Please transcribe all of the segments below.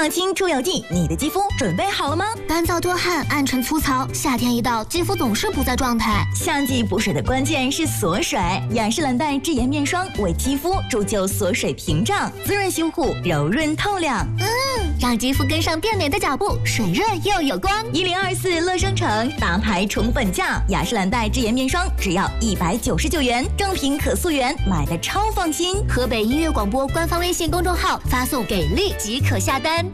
抗菌除油剂，你的肌肤准备好了吗？ 干燥多汗、暗沉粗糙，夏天一到，肌肤总是不在状态。 夏季补水的关键是锁水，雅诗兰黛智妍面霜为肌肤铸就锁水屏障，滋润修护，柔润透亮。 让肌肤跟上变美的脚步，水润又有光。 1024乐商城大牌宠本价，雅诗兰黛智妍面霜只要199元，正品可溯源，买的超放心。 河北音乐广播官方微信公众号发送给力即可下单。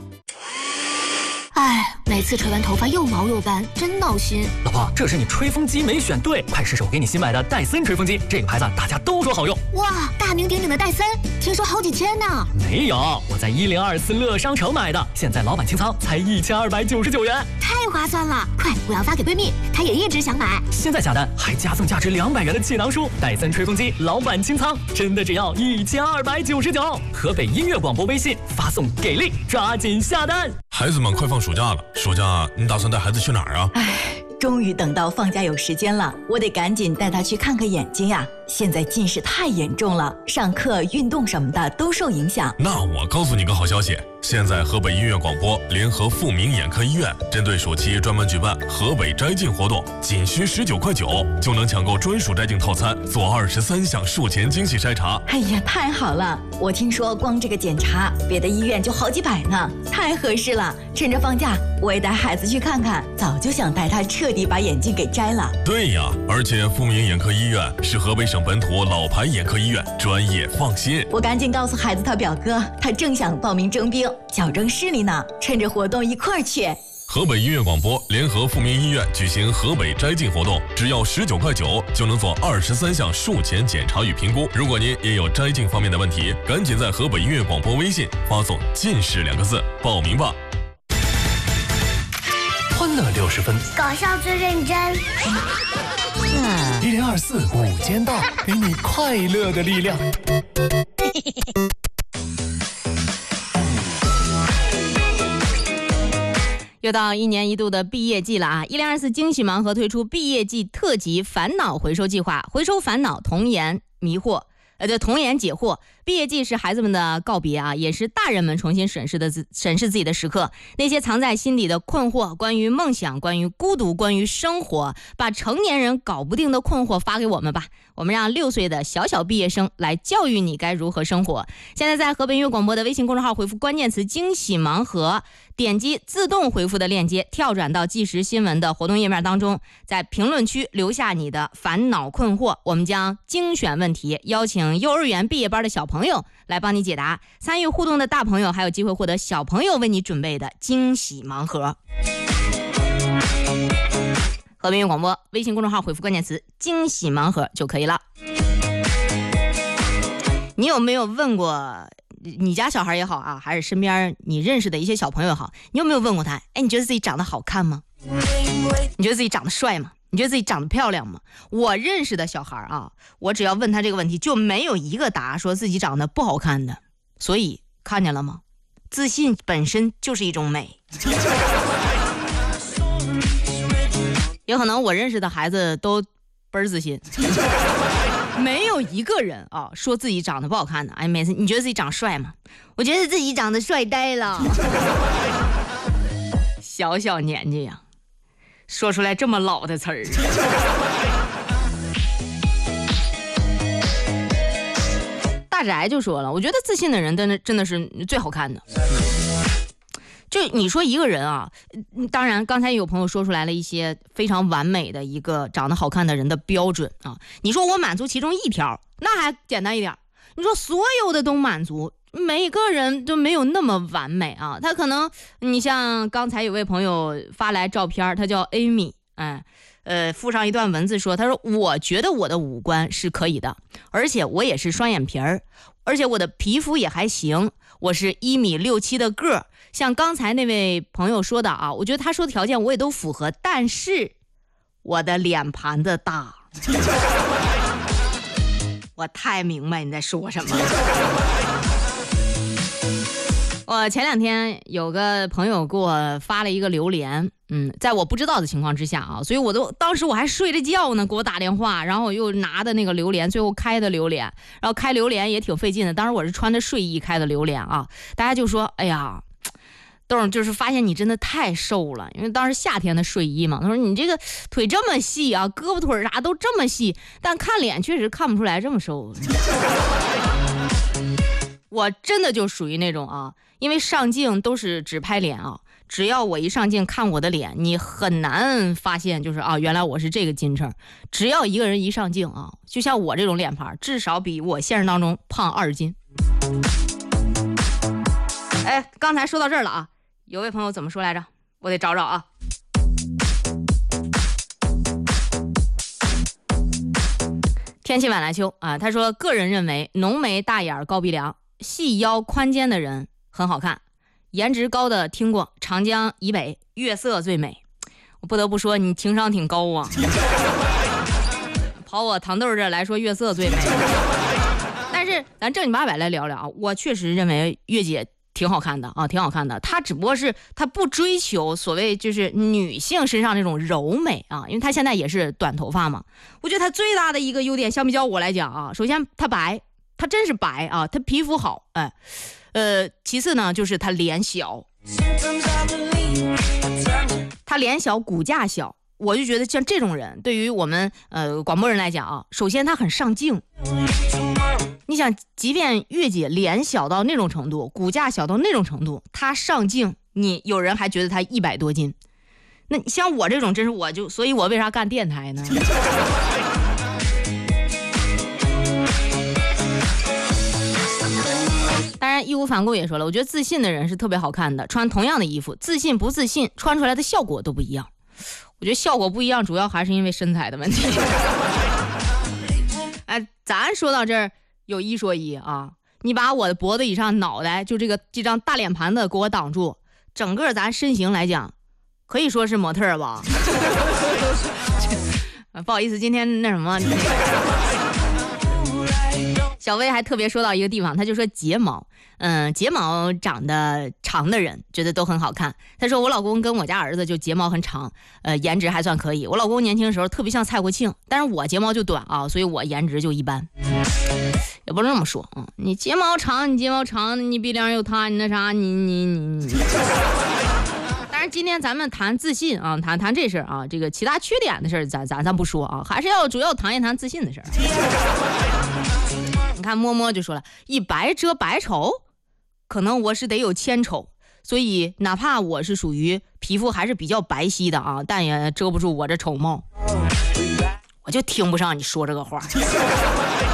每次吹完头发又毛又干，真闹心。 老婆，这是你吹风机没选对，快试试我给你新买的戴森吹风机，这个牌子大家都说好用。 哇，大名鼎鼎的戴森，听说好几千呢。 没有，我在1024乐商城买的，现在老板清仓才1299元， 太划算了！快，我要发给闺蜜，她也一直想买。 现在下单还加赠价值200元的气囊书，戴森吹风机老板清仓，真的只要1299。河北音乐广播微信发送给力，抓紧下单。 孩子们快放暑假了，暑假你打算带孩子去哪儿啊？ 终于等到放假有时间了，我得赶紧带他去看看眼睛呀。现在近视太严重了，上课、运动什么的都受影响。 那我告诉你个好消息，现在河北音乐广播联合富民眼科医院，针对暑期专门举办河北摘镜活动，仅需19块9就能抢购专属摘镜套餐，做23项术前精细筛查。 哎呀，太好了！我听说光这个检查，别的医院就好几百呢，太合适了。趁着放假，我也带孩子去看看，早就想带他彻底把眼镜给摘了。 对呀，而且富民眼科医院是河北省本土老牌眼科医院，专业放心。 我赶紧告诉孩子他表哥，他正想报名征兵，矫正视力呢，趁着活动一块儿去。 河北音乐广播联合富民医院举行河北摘镜活动，只要19块9就能做23项术前检查与评估。如果您也有摘镜方面的问题，赶紧在河北音乐广播微信发送“近视”2个字报名吧。 欢乐60分， 搞笑最认真。 1024午间到，给你快乐的力量。 又到1年1度的毕业季了啊！1024惊喜盲盒推出毕业季特辑烦恼回收计划，回收烦恼，童颜迷惑。童颜解惑。毕业季是孩子们的告别啊，也是大人们重新审视自己的时刻。那些藏在心底的困惑，关于梦想，关于孤独，关于生活，把成年人搞不定的困惑发给我们吧。我们让6岁的小毕业生来教育你该如何生活。现在在河北音乐广播的微信公众号回复关键词惊喜盲盒，点击自动回复的链接，跳转到即时新闻的活动页面当中，在评论区留下你的烦恼困惑，我们将精选问题，邀请幼儿园毕业班的小朋友来帮你解答。参与互动的大朋友还有机会获得小朋友为你准备的惊喜盲盒。河北音乐广播微信公众号回复关键词惊喜盲盒就可以了。你有没有问过你家小孩也好啊，还是身边你认识的一些小朋友也好，你有没有问过他，你觉得自己长得好看吗？你觉得自己长得帅吗？你觉得自己长得漂亮吗？我认识的小孩啊，我只要问他这个问题，就没有一个答说自己长得不好看的。所以看见了吗？自信本身就是一种美。有可能我认识的孩子都倍儿自信，没有一个人啊说自己长得不好看的。每次你觉得自己长帅吗？我觉得自己长得帅呆了。小年纪呀，说出来这么老的词儿。大宅就说了，我觉得自信的人真的是最好看的。就你说一个人啊，当然刚才有朋友说出来了一些非常完美的一个长得好看的人的标准啊。你说我满足其中一条，那还简单一点。你说所有的都满足，每个人都没有那么完美啊。他可能你像刚才有位朋友发来照片，他叫 Amy，附上一段文字说，他说我觉得我的五官是可以的，而且我也是双眼皮儿，而且我的皮肤也还行，我是1.67米的个儿。像刚才那位朋友说的啊，我觉得他说的条件我也都符合，但是我的脸盘子大。我太明白你在说什么。我前2天有个朋友给我发了一个榴莲，在我不知道的情况之下啊，所以当时我还睡着觉呢，给我打电话，然后我又拿的那个榴莲，最后开的榴莲，然后开榴莲也挺费劲的，当时我是穿着睡衣开的榴莲啊，大家就说，哎呀， 豆儿就是发现你真的太瘦了，因为当时夏天的睡衣嘛。他说你这个腿这么细啊，胳膊腿啥都这么细，但看脸确实看不出来这么瘦。我真的就属于那种啊，因为上镜都是只拍脸啊，只要我一上镜看我的脸，你很难发现就是啊，原来我是这个斤称。只要一个人一上镜啊，就像我这种脸盘，至少比我现实当中胖2斤。哎，刚才说到这儿了啊，有位朋友怎么说来着？我得找找啊。天气晚来秋啊，他说个人认为浓眉大眼高鼻梁细腰宽肩的人很好看，颜值高的听过长江以北月色最美。我不得不说你情商挺高啊，跑我糖豆这来说月色最美。但是咱正经八百来聊聊啊，我确实认为月姐挺好看的啊，挺好看的。她只不过是她不追求所谓就是女性身上那种柔美啊，因为她现在也是短头发嘛。我觉得她最大的一个优点，相比较我来讲啊，首先她白，她真是白啊，她皮肤好，哎，其次呢就是她脸小，她脸小骨架小。我就觉得像这种人，对于我们广播人来讲啊，首先他很上镜。你想，即便月姐脸小到那种程度，骨架小到那种程度，她上镜，你有人还觉得她100多斤。那像我这种，真是所以我为啥干电台呢？当然义无反顾也说了，我觉得自信的人是特别好看的，穿同样的衣服，自信不自信，穿出来的效果都不一样。我觉得效果不一样，主要还是因为身材的问题。哎，咱说到这儿有一说一啊，你把我的脖子以上脑袋就这张大脸盘子给我挡住，整个咱身形来讲，可以说是模特吧。不好意思，今天那什么。小薇还特别说到一个地方，他就说睫毛，睫毛长得长的人觉得都很好看。他说我老公跟我家儿子就睫毛很长，颜值还算可以。我老公年轻的时候特别像蔡国庆，但是我睫毛就短啊，所以我颜值就一般。也不能这么说啊，你睫毛长，你鼻梁有塌，你那啥，你。当然今天咱们谈自信啊，谈这事儿啊，这个其他缺点的事儿咱不说啊，还是要主要谈一谈自信的事儿。你看摸摸就说了，以白遮百丑，可能我是得有千丑，所以哪怕我是属于皮肤还是比较白皙的啊，但也遮不住我这丑貌。我就听不上你说这个话。